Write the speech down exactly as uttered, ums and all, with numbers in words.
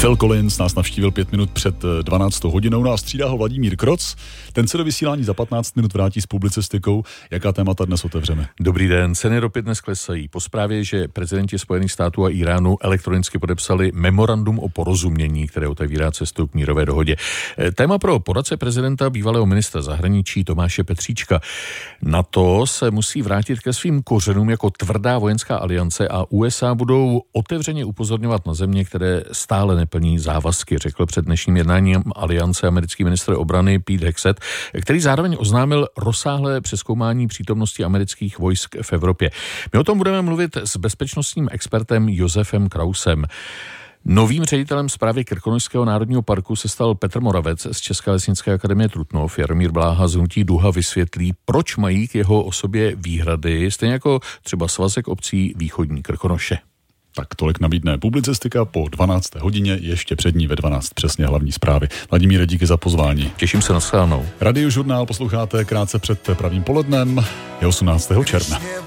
Phil Collins nás navštívil pět minut před dvanáctou hodinou, no a střídá ho Vladimír Kroc. Ten se do vysílání za patnáct minut vrátí s publicistikou. Jaká témata dnes otevřeme? Dobrý den. Ceny ropy dnes klesají. Po zprávě, že prezidenti Spojených států a Iránu elektronicky podepsali memorandum o porozumění, které otevírá cestu k mírové dohodě. Téma pro poradce prezidenta, bývalého ministra zahraničí Tomáše Petříčka. NATO se musí vrátit ke svým kořenům jako tvrdá vojenská aliance a U S A budou otevřeně upozorňovat na země, které stále neplní závazky, řekl před dnešním jednáním aliance americký ministr obrany Pete Hegseth, který zároveň oznámil rozsáhlé přezkoumání přítomnosti amerických vojsk v Evropě. My o tom budeme mluvit s bezpečnostním expertem Josefem Krausem. Novým ředitelem správy Krkonošského národního parku se stal Petr Moravec z České lesnické akademie Trutnov. Jaromír Bláha z hnutí Duha vysvětlí, proč mají k jeho osobě výhrady, stejně jako třeba Svazek obcí Východní Krkonoše. Tak tolik nabídne publicistika po dvanácté hodině, ještě před ní ve dvanáct přesně hlavní zprávy. Vladimíre, díky za pozvání. Těším se na shledanou. Radiožurnál posloucháte krátce před pravým polednem, je osmnáctého června.